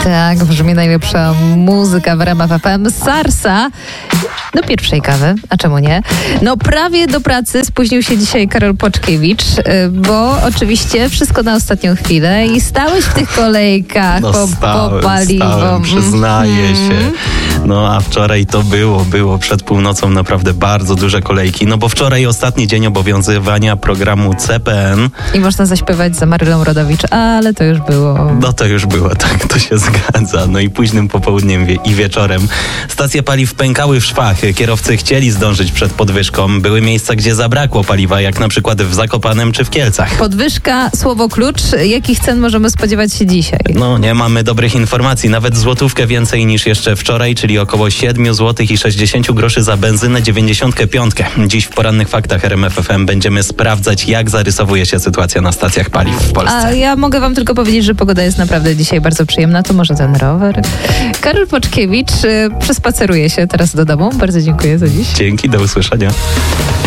Tak, brzmi najlepsza muzyka w RMF FM. Sarsa do pierwszej kawy, a czemu nie? No prawie do pracy spóźnił się dzisiaj Karol Płaczkiewicz, bo oczywiście wszystko na ostatnią chwilę i stałeś w tych kolejkach po paliwo. Stałem, przyznaję się. No a wczoraj to było przed północą naprawdę bardzo duże kolejki, no bo wczoraj ostatni dzień obowiązywania programu CPN. I można zaśpiewać za Marylą Rodowicz, ale to już było. No to już było, tak, to się zgadza. No i późnym popołudniem i wieczorem stacje paliw pękały w szwach. Kierowcy chcieli zdążyć przed podwyżką. Były miejsca, gdzie zabrakło paliwa, jak na przykład w Zakopanem czy w Kielcach. Podwyżka, słowo klucz. Jakich cen możemy spodziewać się dzisiaj? No nie mamy dobrych informacji. Nawet złotówkę więcej niż jeszcze wczoraj, czyli około 7 zł i 60 groszy za benzynę 95. Dziś w porannych faktach RMF FM będziemy sprawdzać, jak zarysowuje się sytuacja na stacjach paliw w Polsce. A ja mogę wam tylko powiedzieć, że pogoda jest naprawdę dzisiaj bardzo przyjemna. To może ten rower. Karol Płaczkiewicz przespaceruje się teraz do domu. Bardzo dziękuję za dziś. Dzięki, do usłyszenia.